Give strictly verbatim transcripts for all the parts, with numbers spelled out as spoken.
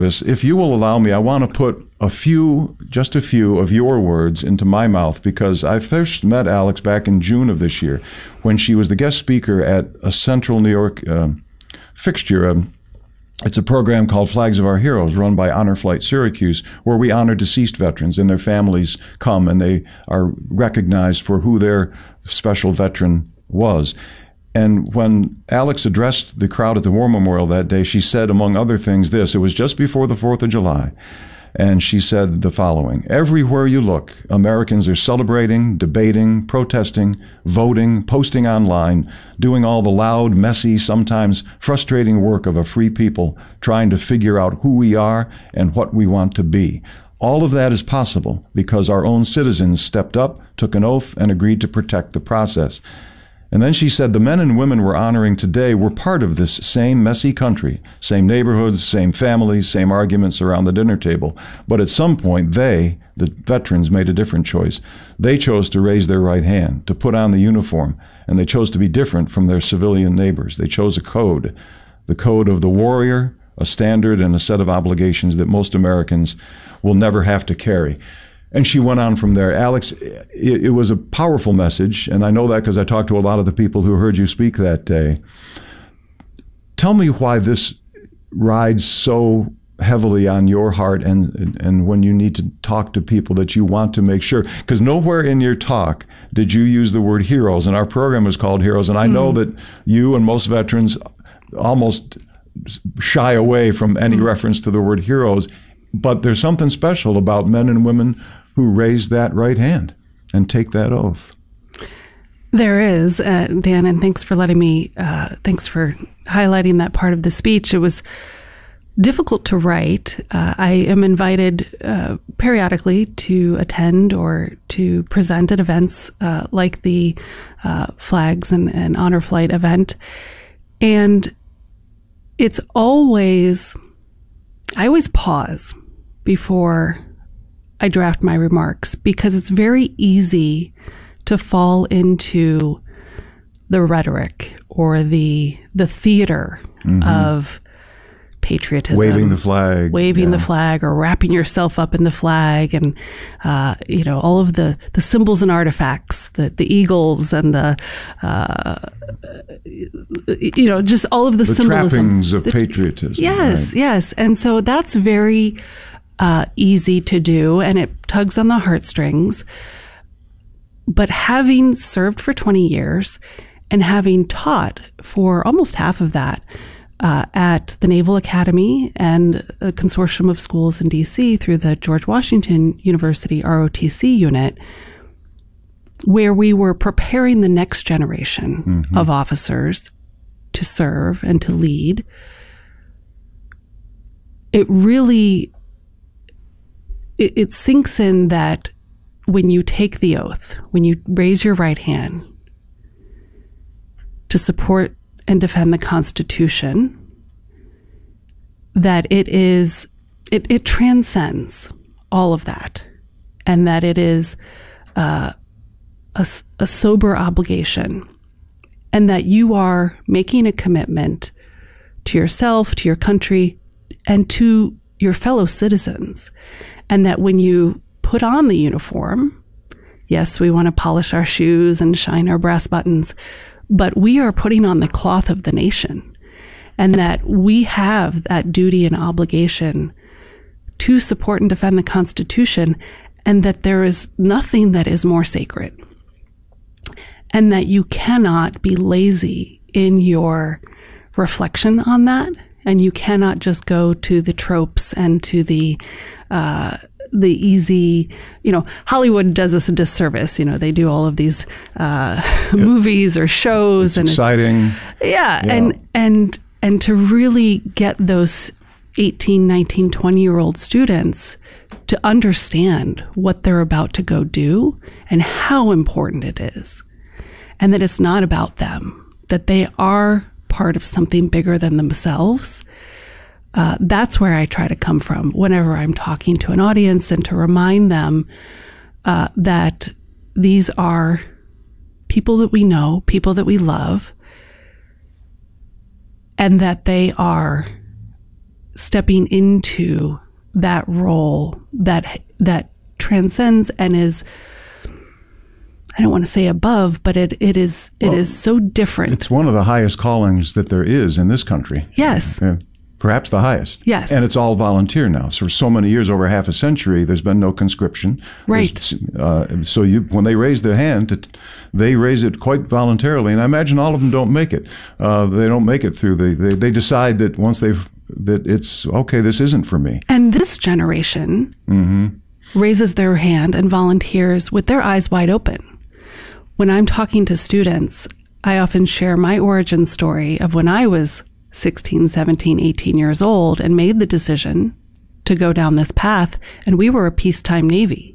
If you will allow me, I want to put a few, just a few of your words into my mouth, because I first met Alex back in June of this year when she was the guest speaker at a Central New York uh, fixture. Um, it's a program called Flags of Our Heroes, run by Honor Flight Syracuse, where we honor deceased veterans, and their families come and they are recognized for who their special veteran was. And when Alex addressed the crowd at the War Memorial that day, she said, among other things, this. It was just before the fourth of July. And she said the following: everywhere you look, Americans are celebrating, debating, protesting, voting, posting online, doing all the loud, messy, sometimes frustrating work of a free people, trying to figure out who we are and what we want to be. All of that is possible because our own citizens stepped up, took an oath, and agreed to protect the process. And then she said the men and women we're honoring today were part of this same messy country, same neighborhoods, same families, same arguments around the dinner table. But at some point, they, the veterans, made a different choice. They chose to raise their right hand, to put on the uniform, and they chose to be different from their civilian neighbors. They chose a code, the code of the warrior, a standard and a set of obligations that most Americans will never have to carry. And she went on from there. Alex, it, it was a powerful message, and I know that because I talked to a lot of the people who heard you speak that day. Tell me why this rides so heavily on your heart, and, and, and when you need to talk to people that you want to make sure, because nowhere in your talk did you use the word heroes, and our program is called Heroes, and I mm. know that you and most veterans almost shy away from any mm. reference to the word heroes, but there's something special about men and women who raise that right hand and take that oath. There is, uh, Dan, and thanks for letting me, uh, thanks for highlighting that part of the speech. It was difficult to write. Uh, I am invited uh, periodically to attend or to present at events uh, like the uh, Flags and, and Honor Flight event. And it's always, I always pause before I draft my remarks, because it's very easy to fall into the rhetoric or the the theater mm-hmm. of patriotism, waving the flag, waving yeah. the flag, or wrapping yourself up in the flag, and uh, you know, all of the the symbols and artifacts, the the eagles and the uh, you know, just all of the, the symbolism, trappings of the, patriotism. Yes, right. yes, and so that's very uh, easy to do, and it tugs on the heartstrings. But having served for twenty years and having taught for almost half of that uh, at the Naval Academy and a consortium of schools in D C through the George Washington University R O T C unit, where we were preparing the next generation mm-hmm. of officers to serve and to lead, it really, it, it sinks in that when you take the oath, when you raise your right hand to support and defend the Constitution, that it is, it, it transcends all of that, and that it is uh, a, a sober obligation, and that you are making a commitment to yourself, to your country, and to your fellow citizens, and that when you put on the uniform, yes, we want to polish our shoes and shine our brass buttons, but we are putting on the cloth of the nation, and that we have that duty and obligation to support and defend the Constitution, and that there is nothing that is more sacred, and that you cannot be lazy in your reflection on that, and you cannot just go to the tropes and to the uh, the easy, you know, Hollywood does us a disservice. You know, they do all of these uh, yeah. movies or shows, it's and exciting. It's, yeah, yeah, and and and to really get those eighteen, nineteen, twenty year old students to understand what they're about to go do and how important it is, and that it's not about them, that they are part of something bigger than themselves. Uh, that's where I try to come from whenever I'm talking to an audience, and to remind them uh, that these are people that we know, people that we love, and that they are stepping into that role that that transcends and is, I don't want to say above, but it, it is it well, is so different. It's one of the highest callings that there is in this country. Yes. Uh, perhaps the highest. Yes. And it's all volunteer now. So for so many years, over half a century, there's been no conscription. Right. Uh, so you, when they raise their hand, to, they raise it quite voluntarily. And I imagine all of them don't make it. Uh, they don't make it through the, they, they decide that once they've, that it's, okay, this isn't for me. And this generation mm-hmm. raises their hand and volunteers with their eyes wide open. When I'm talking to students, I often share my origin story of when I was sixteen, seventeen, eighteen years old and made the decision to go down this path. And we were a peacetime Navy.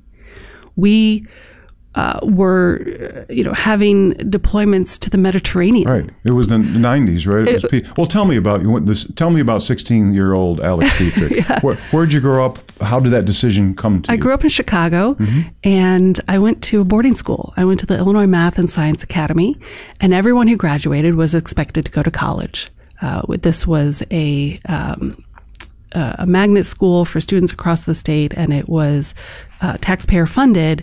We uh, were, you know, having deployments to the Mediterranean. Right. It was the nineties, right? It was it, pe- well, tell me about you. This. Tell me about sixteen-year-old Alex Dietrich. yeah. Where, where'd you grow up? How did that decision come to I you? I grew up in Chicago, mm-hmm. and I went to a boarding school. I went to the Illinois Math and Science Academy, and everyone who graduated was expected to go to college. Uh, this was a um, a magnet school for students across the state, and it was uh, taxpayer funded.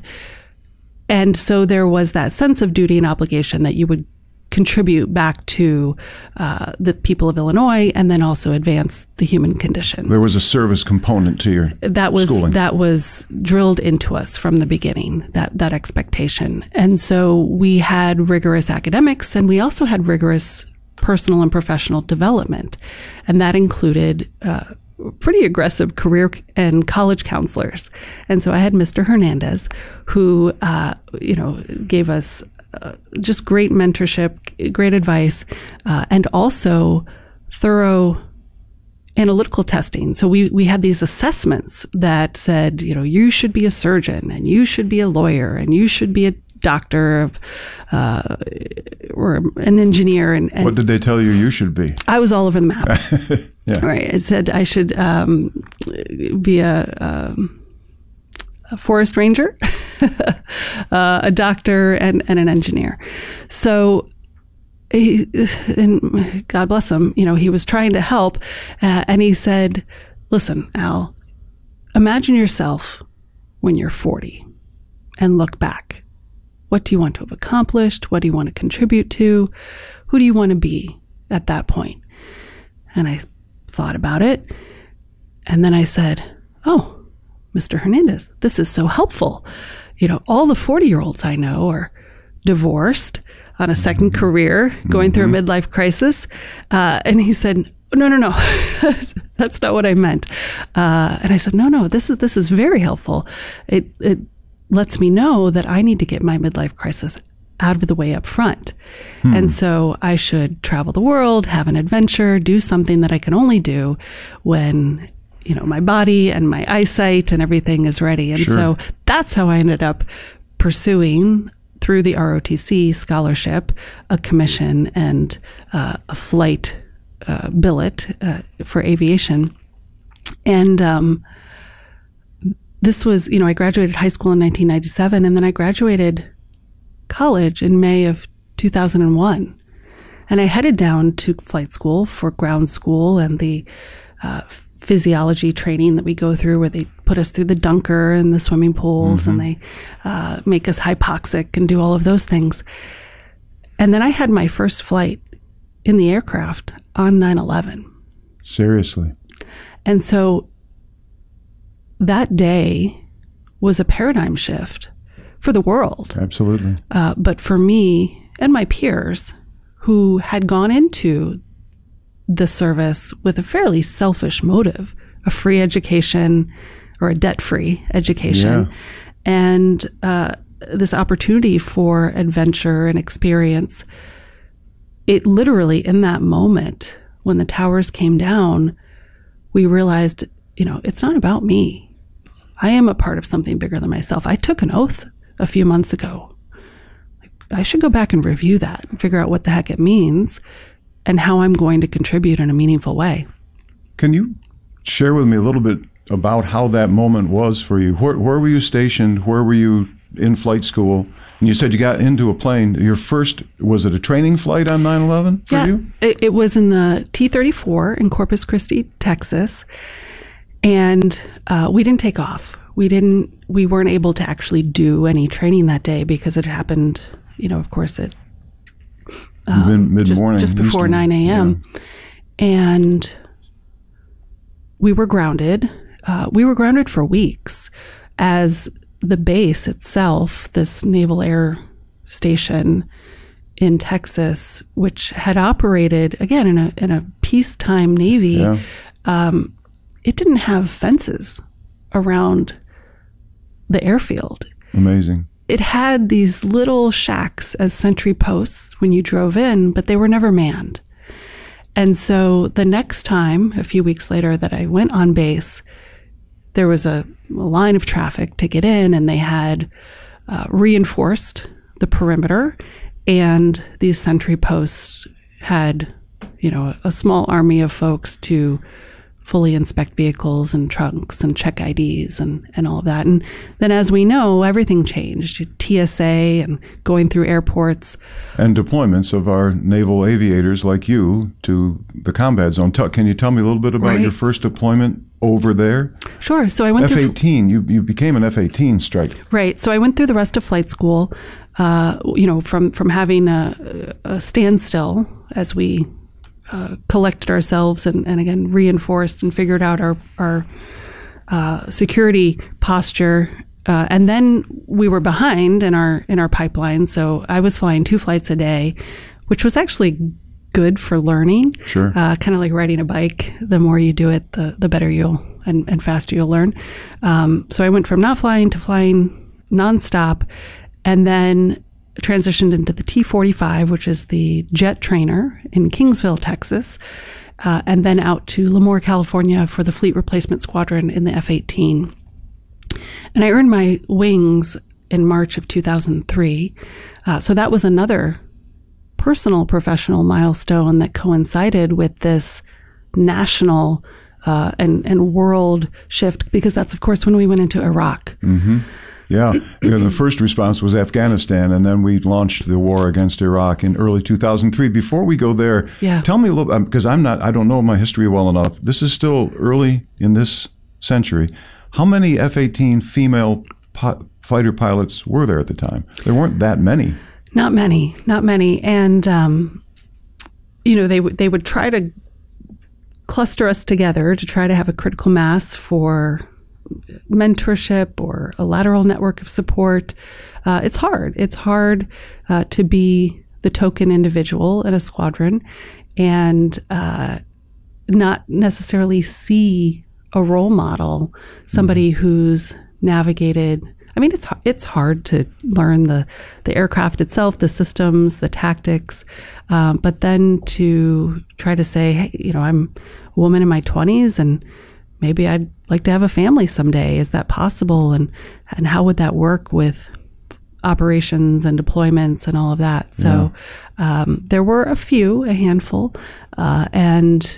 And so there was that sense of duty and obligation that you would contribute back to uh, the people of Illinois, and then also advance the human condition. There was a service component to your that was schooling. That was drilled into us from the beginning, that that expectation. And so we had rigorous academics, and we also had rigorous personal and professional development, and that included uh, pretty aggressive career and college counselors. And so I had Mister Hernandez, who uh, you know gave us uh, just great mentorship, great advice, uh, and also thorough analytical testing. So we we had these assessments that said, you know, you should be a surgeon, and you should be a lawyer, and you should be a doctor of, uh, or an engineer. And, and what did they tell you you should be? I was all over the map. yeah. Right. It said I should um, be a, um, a forest ranger, uh, a doctor, and, and an engineer. So, he, and God bless him, you know, he was trying to help, uh, and he said, "Listen, Al, imagine yourself when you're forty, and look back. What do you want to have accomplished? What do you want to contribute to? Who do you want to be at that point?" And I thought about it. And then I said, "Oh, Mister Hernandez, this is so helpful. You know, all the forty-year-olds I know are divorced, on a second mm-hmm. career, going mm-hmm. through a midlife crisis." Uh, and he said, "No, no, no, that's not what I meant." Uh, and I said, "No, no, this is this is very helpful. It it lets me know that I need to get my midlife crisis out of the way up front. Hmm. And so I should travel the world, have an adventure, do something that I can only do when, you know, my body and my eyesight and everything is ready." And sure. so that's how I ended up pursuing, through the R O T C scholarship, a commission and uh, a flight uh, billet uh, for aviation. And um, this was, you know, I graduated high school in nineteen ninety-seven, and then I graduated college in May of two thousand one. And I headed down to flight school for ground school and the uh, physiology training that we go through, where they put us through the dunker and the swimming pools, mm-hmm. and they uh, make us hypoxic and do all of those things. And then I had my first flight in the aircraft on nine eleven. Seriously. And so that day was a paradigm shift for the world. Absolutely. Uh, but for me and my peers who had gone into the service with a fairly selfish motive, a free education or a debt-free education, yeah. and uh, this opportunity for adventure and experience, it literally, in that moment, when the towers came down, we realized, you know, it's not about me. I am a part of something bigger than myself. I took an oath a few months ago. I should go back and review that and figure out what the heck it means and how I'm going to contribute in a meaningful way. Can you share with me a little bit about how that moment was for you? Where, where were you stationed? Where were you in flight school. And you said you got into a plane. Your first, was it a training flight on nine eleven for yeah, you? It, it was in the T thirty-four in Corpus Christi, Texas. And uh, we didn't take off. We didn't, we weren't able to actually do any training that day because it happened, you know, of course, at um, Mid morning, just, just before nine a.m. Yeah. And we were grounded. Uh, we were grounded for weeks as the base itself, this Naval Air Station in Texas, which had operated again in a in a peacetime Navy, yeah. um, it didn't have fences around the airfield. Amazing. It had these little shacks as sentry posts when you drove in, but they were never manned. And so the next time, a few weeks later, that I went on base, there was a, a line of traffic to get in, and they had uh, reinforced the perimeter, and these sentry posts had, you know, a small army of folks to fully inspect vehicles and trunks and check I Ds and, and all of that. And then, as we know, everything changed. T S A and going through airports. And deployments of our naval aviators like you to the combat zone. Tell, can you tell me a little bit about right. your first deployment over there? Sure. So I went F eighteen, through... you, you became an F eighteen strike. Right. So I went through the rest of flight school, uh, you know, from, from having a, a standstill as we Uh, collected ourselves and, and again reinforced and figured out our our uh, security posture, uh, and then we were behind in our in our pipeline. So I was flying two flights a day, which was actually good for learning. Sure, uh, kind of like riding a bike. The more you do it, the the better you'll and, and faster you'll learn. Um, so I went from not flying to flying nonstop, and then transitioned into the T forty-five, which is the jet trainer in Kingsville, Texas, uh, and then out to Lemoore, California for the Fleet Replacement Squadron in the F eighteen. And I earned my wings in March of two thousand three. Uh, so that was another personal professional milestone that coincided with this national uh, and, and world shift, because that's, of course, when we went into Iraq. Mm-hmm. Yeah, the first response was Afghanistan, and then we launched the war against Iraq in early two thousand three. Before we go there, yeah. tell me a little, because I'm not, I don't know my history well enough. This is still early in this century. How many F eighteen female po- fighter pilots were there at the time? There weren't that many. Not many, not many, and um, you know, they would they would try to cluster us together to try to have a critical mass for mentorship or a lateral network of support. Uh, it's hard. It's hard uh, to be the token individual in a squadron and uh, not necessarily see a role model, somebody mm-hmm. who's navigated. I mean, it's it's hard to learn the, the aircraft itself, the systems, the tactics, um, but then to try to say, hey, you know, I'm a woman in my twenties and maybe I'd like to have a family someday. Is that possible? And and how would that work with operations and deployments and all of that? So yeah. um, there were a few, a handful. Uh, and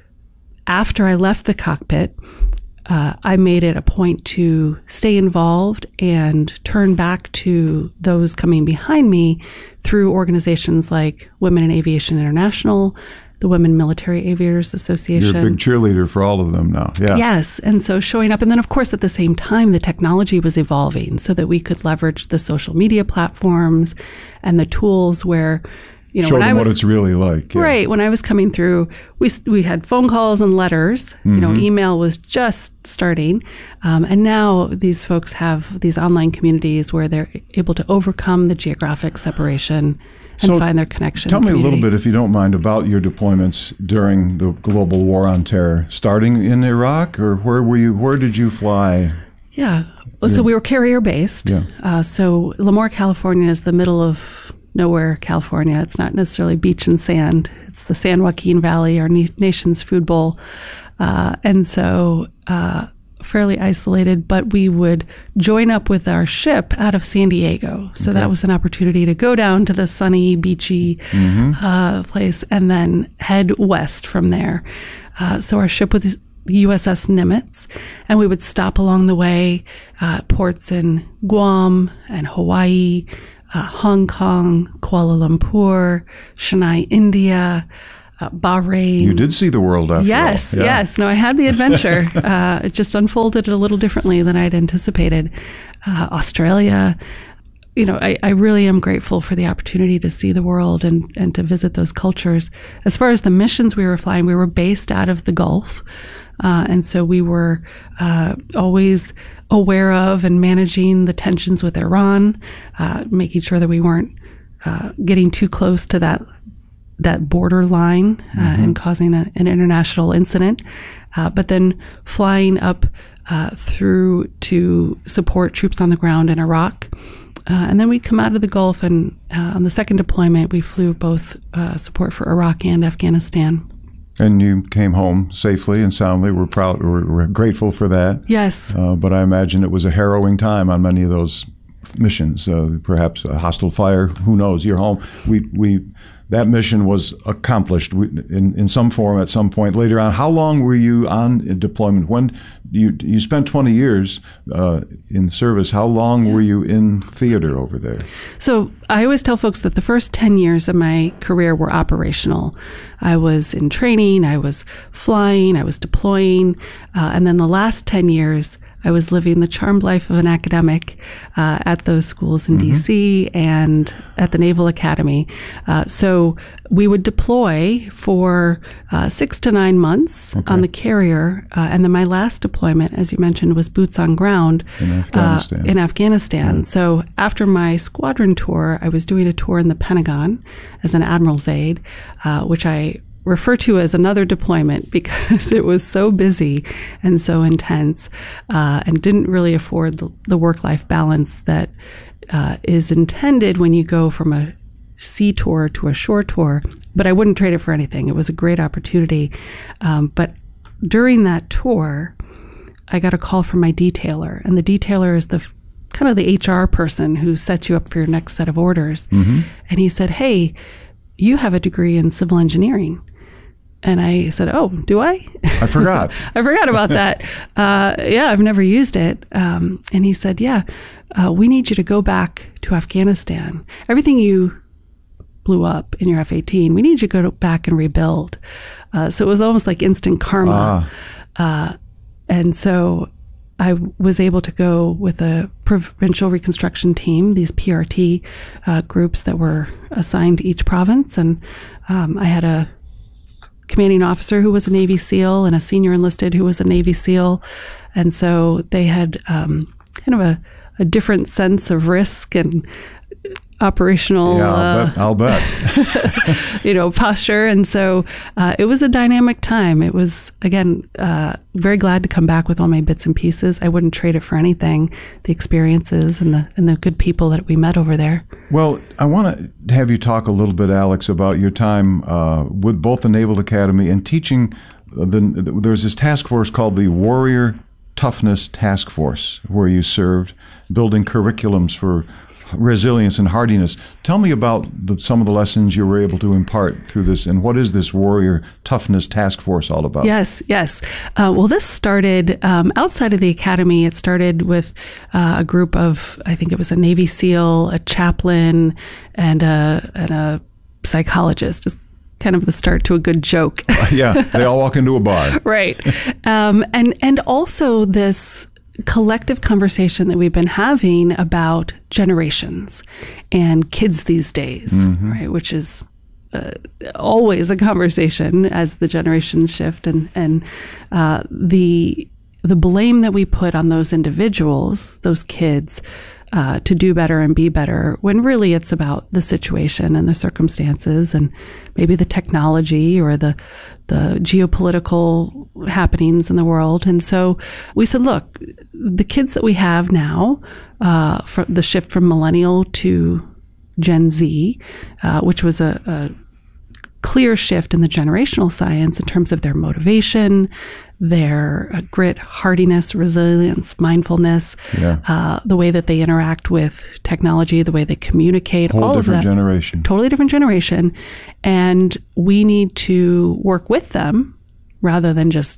after I left the cockpit, uh, I made it a point to stay involved and turn back to those coming behind me through organizations like Women in Aviation International, the Women Military Aviators Association. You're a big cheerleader for all of them now. Yeah. Yes. And so showing up. And then, of course, at the same time, the technology was evolving so that we could leverage the social media platforms and the tools where, you know, show when them I was, what it's really like. Yeah. Right. When I was coming through, we we had phone calls and letters. Mm-hmm. You know, email was just starting. Um, and now these folks have these online communities where they're able to overcome the geographic separation and so find their connection. Tell me community. a little bit, if you don't mind, about your deployments during the global war on terror, starting in Iraq, or where were you? Where did you fly? Yeah. So we were carrier based. Yeah. Uh, so Lemoore, California is the middle of nowhere, California. It's not necessarily beach and sand. It's the San Joaquin Valley, our na- nation's food bowl. Uh, and so uh, fairly isolated, but we would join up with our ship out of San Diego. So okay. that was an opportunity to go down to the sunny, beachy mm-hmm. uh, place and then head west from there. Uh, so our ship was the U S S Nimitz, and we would stop along the way, uh, ports in Guam and Hawaii, uh, Hong Kong, Kuala Lumpur, Chennai, India, uh, Bahrain. You did see the world after yes, all. Yeah. Yes, no, I had the adventure. uh, it just unfolded a little differently than I'd anticipated. Uh, Australia. You know, I, I really am grateful for the opportunity to see the world and, and to visit those cultures. As far as the missions we were flying, we were based out of the Gulf. Uh, and so we were uh, always aware of and managing the tensions with Iran, uh, making sure that we weren't uh, getting too close to that that border line uh, mm-hmm. and causing a, an international incident. Uh, but then flying up uh, through to support troops on the ground in Iraq. Uh, and then we'd come out of the Gulf, and uh, on the second deployment, we flew both uh, support for Iraq and Afghanistan. And you came home safely and soundly. We're proud. We're, we're grateful for that. Yes. Uh, but I imagine it was a harrowing time on many of those missions. Uh, perhaps a hostile fire. Who knows? You're home. We we. That mission was accomplished in, in some form at some point later on. How long were you on deployment? When you you spent twenty years uh, in service, how long yeah. were you in theater over there? So I always tell folks that the first ten years of my career were operational. I was in training, I was flying, I was deploying, uh, and then the last ten years I was living the charmed life of an academic uh, at those schools in mm-hmm. D C and at the Naval Academy. Uh, so we would deploy for uh, six to nine months okay. on the carrier. Uh, and then my last deployment, as you mentioned, was boots on ground in Afghanistan. Uh, in Afghanistan. Mm. So after my squadron tour, I was doing a tour in the Pentagon as an admiral's aide, uh, which I refer to as another deployment because it was so busy and so intense uh, and didn't really afford the, the work-life balance that uh, is intended when you go from a sea tour to a shore tour. But I wouldn't trade it for anything. It was a great opportunity. Um, but during that tour, I got a call from my detailer, and the detailer is the kind of the H R person who sets you up for your next set of orders. Mm-hmm. And he said, "Hey, you have a degree in civil engineering." And I said, "Oh, do I?" I forgot. I forgot about that. Uh, yeah, I've never used it. Um, and he said, "Yeah, uh, we need you to go back to Afghanistan. Everything you blew up in your F eighteen, we need you to go back and rebuild." Uh, so it was almost like instant karma. Ah. Uh, and so I was able to go with a provincial reconstruction team, these P R T uh, groups that were assigned to each province. And um, I had a commanding officer who was a Navy SEAL and a senior enlisted who was a Navy SEAL. And so they had um, kind of a, a different sense of risk and operational yeah, I'll bet, I'll bet. you know, posture. And so uh, it was a dynamic time. It was, again, uh, very glad to come back with all my bits and pieces. I wouldn't trade it for anything, the experiences and the and the good people that we met over there. Well, I want to have you talk a little bit, Alex, about your time uh, with both the Naval Academy and teaching. The, there's this task force called the Warrior Toughness Task Force, where you served, building curriculums for resilience and hardiness. Tell me about the, some of the lessons you were able to impart through this, and what is this Warrior Toughness Task Force all about? Yes, yes. Uh, well, this started um, outside of the academy. It started with uh, a group of, I think it was a Navy SEAL, a chaplain, and a, and a psychologist. Just kind of the start to a good joke. uh, yeah, they all walk into a bar. Right. Um, and and also this collective conversation that we've been having about generations and kids these days, mm-hmm. right? Which is uh, always a conversation as the generations shift, and and uh, the the blame that we put on those individuals, those kids, uh, to do better and be better, when really it's about the situation and the circumstances and maybe the technology or the the geopolitical happenings in the world. And so we said, look, the kids that we have now, uh, for the shift from millennial to Gen Z, uh, which was a, a clear shift in the generational science in terms of their motivation, their uh, grit, hardiness, resilience, mindfulness, yeah. uh, the way that they interact with technology, the way they communicate, Whole all of that. Different generation. Totally different generation. And we need to work with them rather than just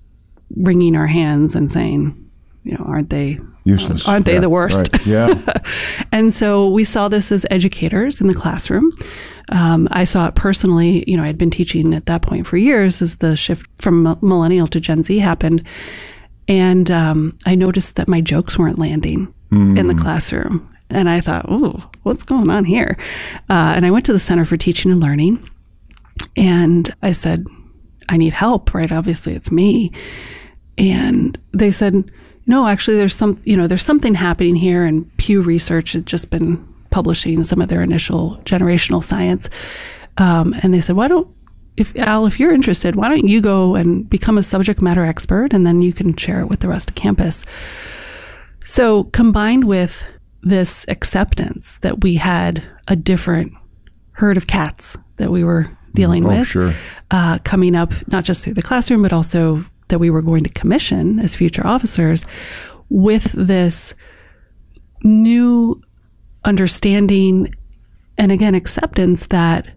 wringing our hands and saying, you know, aren't they useless? Aren't they yeah, the worst? Right. Yeah. And so we saw this as educators in the classroom. Um, I saw it personally. You know, I'd been teaching at that point for years as the shift from m- millennial to Gen Z happened. And um, I noticed that my jokes weren't landing mm. in the classroom. And I thought, oh, what's going on here? Uh, and I went to the Center for Teaching and Learning. And I said, I need help, right? Obviously, it's me. And they said, no, actually, there's some, you know, there's something happening here. And Pew Research had just been publishing some of their initial generational science. Um, and they said, why don't, if Al, if you're interested, why don't you go and become a subject matter expert, and then you can share it with the rest of campus. So combined with this acceptance that we had a different herd of cats that we were dealing oh, with, sure. uh, coming up, not just through the classroom, but also that we were going to commission as future officers, with this new understanding and, again, acceptance that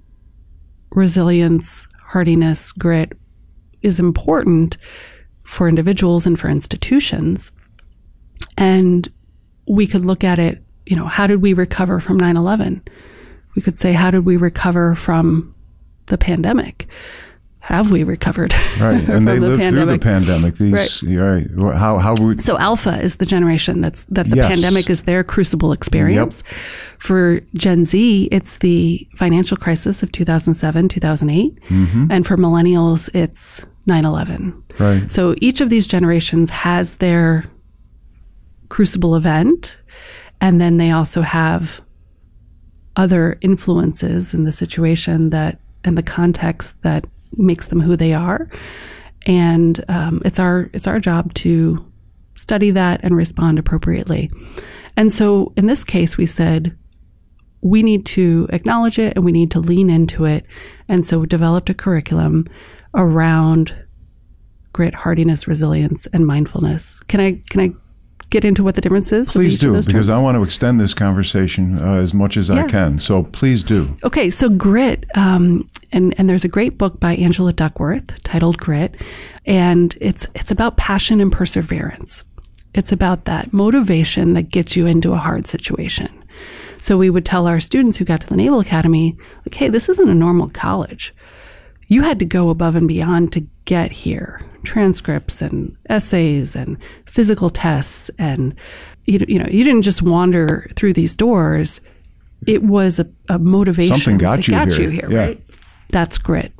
resilience, hardiness, grit is important for individuals and for institutions. And we could look at it, you know, how did we recover from nine eleven? We could say, how did we recover from the pandemic? Have we recovered? Right, and they the lived pandemic? through the pandemic. These, right? right. How how we? So Alpha is the generation that's that the Yes. pandemic is their crucible experience. Yep. For Gen Z, it's the financial crisis of two thousand seven, two thousand eight, Mm-hmm. and for millennials, it's nine eleven. Right. So each of these generations has their crucible event, and then they also have other influences in the situation that and the context that makes them who they are. And um, it's our it's our job to study that and respond appropriately. And so in this case, we said we need to acknowledge it and we need to lean into it. And so we developed a curriculum around grit, hardiness, resilience, and mindfulness. Can I can I get into what the difference is? Please do, because terms? I want to extend this conversation uh, as much as Yeah. I can. So please do. Okay, so grit, um, and and there's a great book by Angela Duckworth titled Grit, and it's it's about passion and perseverance. It's about that motivation that gets you into a hard situation. So we would tell our students who got to the Naval Academy, like, hey, this isn't a normal college. You had to go above and beyond to get here. Transcripts and essays and physical tests, and you, you know, you didn't just wander through these doors. It was a, a motivation Something got that you got here. you here, Yeah. right? That's grit.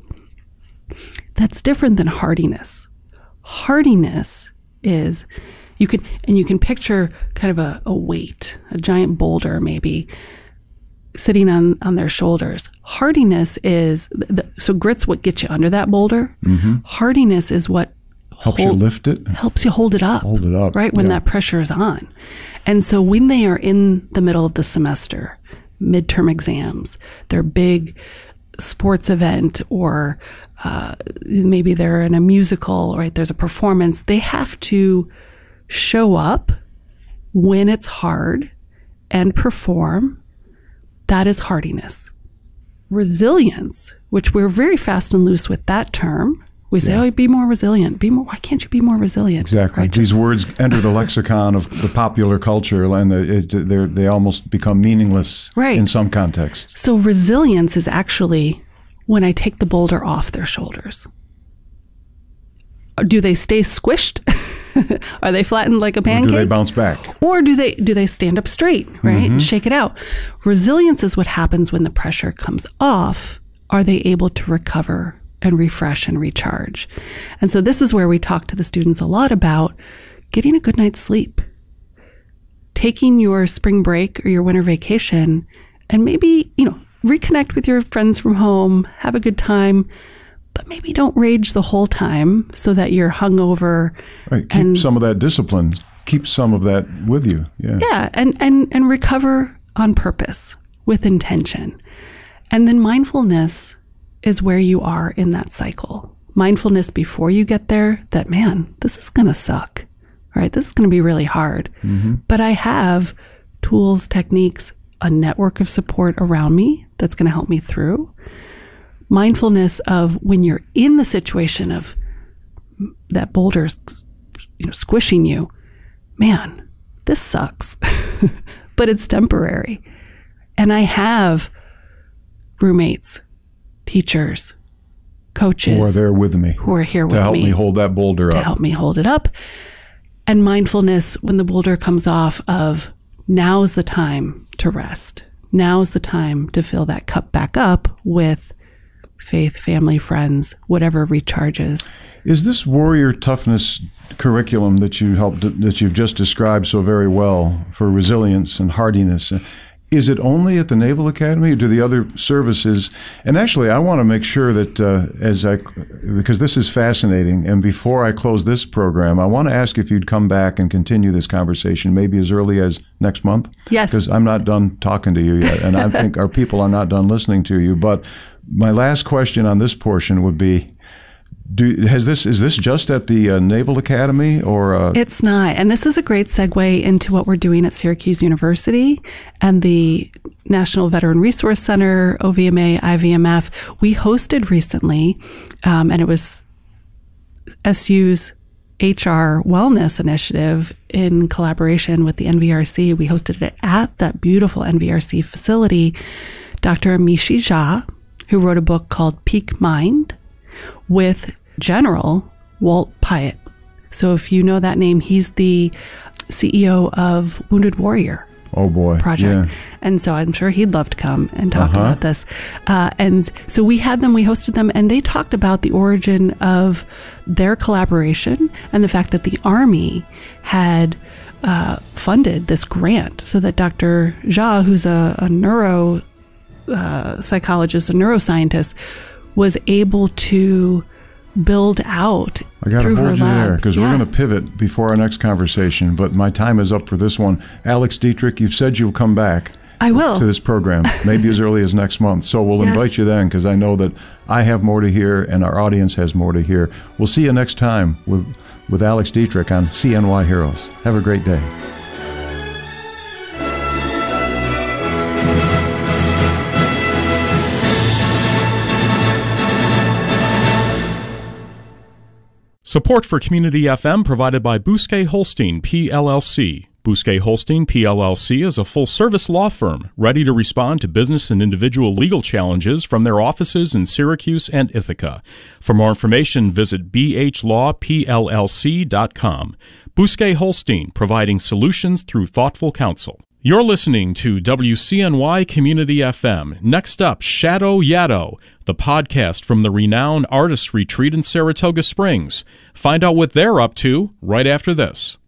That's different than hardiness. Hardiness is you can and you can picture kind of a, a weight, a giant boulder maybe, sitting on, on their shoulders. Hardiness is, the, so grit's what gets you under that boulder. Mm-hmm. Hardiness is what Helps hold- you lift it. helps you hold it up. Hold it up, Right, when yeah. that pressure is on. And so when they are in the middle of the semester, midterm exams, their big sports event, or uh, maybe they're in a musical, right, there's a performance, they have to show up when it's hard and perform. That is hardiness. Resilience, which we're very fast and loose with that term. We say, Yeah. oh, be more resilient. Be more. Why can't you be more resilient? Exactly. Right? These Just- words enter the lexicon of the popular culture, and they they they almost become meaningless Right. in some contexts. So resilience is actually when I take the boulder off their shoulders. Do they stay squished? Are they flattened like a Or pancake? do they bounce back? Or do they do they stand up straight, right? And shake it out. Resilience is what happens when the pressure comes off. Are they able to recover and refresh and recharge? And so this is where we talk to the students a lot about getting a good night's sleep, taking your spring break or your winter vacation, and maybe, you know, reconnect with your friends from home, have a good time, but maybe don't rage the whole time so that you're hungover. Right. Keep And- some of that discipline. Keep some of that with you. Yeah. Yeah, and, and, and recover on purpose with intention. And then mindfulness is where you are in that cycle. Mindfulness before you get there, that, man, this is going to suck, right? This is going to be really hard. Mm-hmm. But I have tools, techniques, a network of support around me that's going to help me through. Mindfulness of when you're in the situation of, that boulder's, you know, squishing you, man, this sucks, but it's temporary. And I have roommates, teachers, coaches who are there with me, who are here with me to help me hold that boulder up, to help me hold it up. And mindfulness when the boulder comes off of, now's the time to rest. Now's the time to fill that cup back up with faith, family, friends, whatever recharges. Is this warrior toughness curriculum that you helped that you've just described so very well for resilience and hardiness, is it only at the Naval Academy, or do the other services? And actually, I want to make sure that uh, as I, because this is fascinating, and before I close this program, I want to ask if you'd come back and continue this conversation, maybe as early as next month. Yes. Because I'm not done talking to you yet, and I think our people are not done listening to you. But my last question on this portion would be, Do, has this is this just at the uh, Naval Academy or? Uh... It's not. And this is a great segue into what we're doing at Syracuse University and the National Veteran Resource Center, O V M A, I V M F. We hosted recently, um, and it was S U's H R Wellness Initiative in collaboration with the N V R C. We hosted it at that beautiful N V R C facility. Doctor Amishi Jha, who wrote a book called Peak Mind, with General Walt Pyatt. So if you know that name, he's the C E O of Wounded Warrior. Oh boy. Project. Yeah. And so I'm sure he'd love to come and talk uh-huh. about this. Uh, and so we had them, we hosted them, and they talked about the origin of their collaboration and the fact that the Army had uh, funded this grant so that Doctor Jha, who's a, a neuro uh, psychologist, a neuroscientist, was able to build out I got to through her hold you lab. there because Yeah. we're going to pivot before our next conversation, but my time is up for this one. Alex Dietrich, you've said you'll come back. I will. To this program, maybe as early as next month. So we'll Yes. invite you then because I know that I have more to hear and our audience has more to hear. We'll see you next time with, with Alex Dietrich on C N Y Heroes. Have a great day. Support for Community F M provided by Bousquet Holstein, P L L C. Bousquet Holstein, P L L C is a full-service law firm ready to respond to business and individual legal challenges from their offices in Syracuse and Ithaca. For more information, visit b h law p l l c dot com. Bousquet Holstein, providing solutions through thoughtful counsel. You're listening to W C N Y Community F M. Next up, Shadow Yaddo, the podcast from the renowned Artists Retreat in Saratoga Springs. Find out what they're up to right after this.